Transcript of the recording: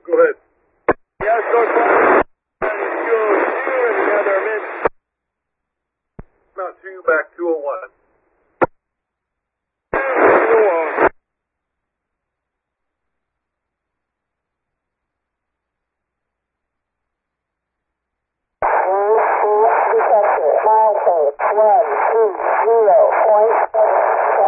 Go ahead. Yes, North Florida. Another mid. Mount 2, back 201. 201. Detector, milestone 120.7.